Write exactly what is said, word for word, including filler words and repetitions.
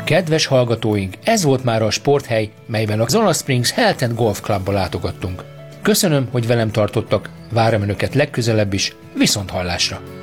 Kedves hallgatóink, ez volt már a sporthely, melyben a Zona Springs Health and Golf Clubba látogattunk. Köszönöm, hogy velem tartottak, várom önöket legközelebb is, viszont hallásra!